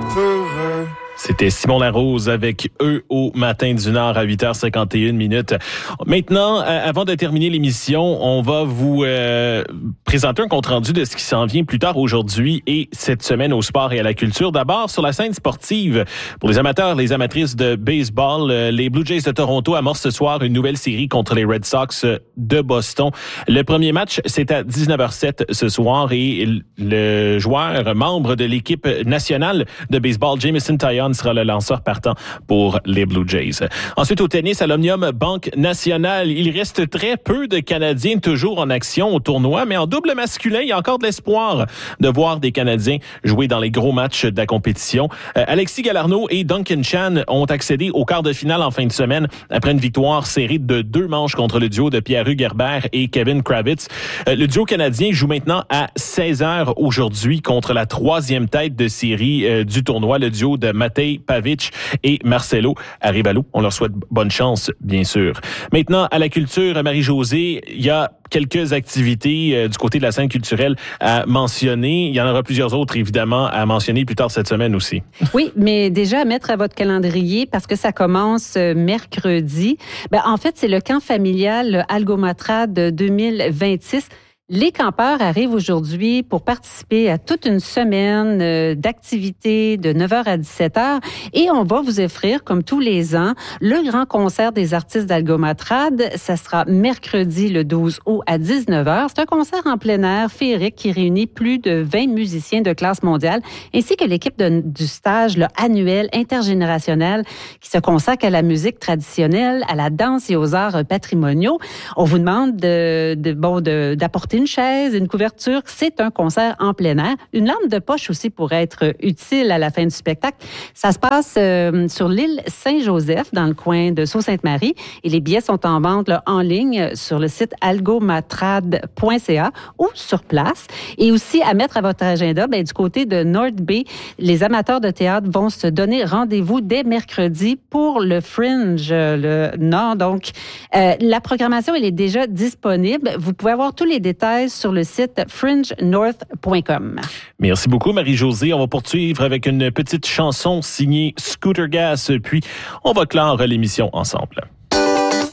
C'était Simon Larose avec eux au matin du Nord à 8h51. Maintenant, avant de terminer l'émission, on va vous présenter un compte-rendu de ce qui s'en vient plus tard aujourd'hui et cette semaine au sport et à la culture. D'abord, sur la scène sportive, pour les amateurs, les amatrices de baseball, les Blue Jays de Toronto amorcent ce soir une nouvelle série contre les Red Sox de Boston. Le premier match, c'est à 19h07 ce soir et le joueur, membre de l'équipe nationale de baseball, Jameson Taillon, sera le lanceur partant pour les Blue Jays. Ensuite, au tennis, à l'Omnium Banque Nationale, il reste très peu de Canadiens toujours en action au tournoi, mais en double masculin, il y a encore de l'espoir de voir des Canadiens jouer dans les gros matchs de la compétition. Alexis Galarneau et Duncan Chan ont accédé au quart de finale en fin de semaine après une victoire serrée de 2 manches contre le duo de Pierre-Hugues Herbert et Kevin Kravitz. Le duo canadien joue maintenant à 16h aujourd'hui contre la 3e tête de série du tournoi, le duo de Matej Pavic et Marcelo Arevalo. On leur souhaite bonne chance, bien sûr. Maintenant, à la culture, Marie-Josée, il y a quelques activités du côté de la scène culturelle à mentionner. Il y en aura plusieurs autres, évidemment, à mentionner plus tard cette semaine aussi. Oui, mais déjà à mettre à votre calendrier parce que ça commence mercredi. En fait, c'est le camp familial Algomatrade 2026. Les campeurs arrivent aujourd'hui pour participer à toute une semaine d'activités de 9h à 17h et on va vous offrir, comme tous les ans, le grand concert des artistes d'Algomatrade. Ça sera mercredi le 12 août à 19h. C'est un concert en plein air féerique qui réunit plus de 20 musiciens de classe mondiale ainsi que l'équipe du stage annuel intergénérationnel qui se consacre à la musique traditionnelle, à la danse et aux arts patrimoniaux. On vous demande d'apporter une chaise, une couverture. C'est un concert en plein air. Une lampe de poche aussi pourrait être utile à la fin du spectacle. Ça se passe sur l'île Saint-Joseph, dans le coin de Sault-Sainte-Marie. Et les billets sont en vente en ligne sur le site algomatrade.ca ou sur place. Et aussi, à mettre à votre agenda, du côté de North Bay, les amateurs de théâtre vont se donner rendez-vous dès mercredi pour le Fringe, le Nord. Donc, la programmation, elle est déjà disponible. Vous pouvez avoir tous les détails sur le site fringenorth.com. Merci beaucoup, Marie-Josée. On va poursuivre avec une petite chanson signée Scooter Gas, puis on va clore l'émission ensemble.